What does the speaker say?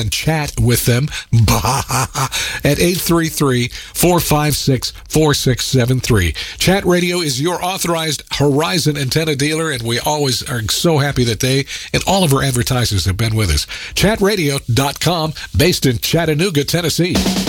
and chat with them at 833-456-4673. Chat Radio is your authorized Horizon antenna dealer, and we always are so happy that they and all of our advertisers have been with us. Chatradio.com, based in Chattanooga, Tennessee.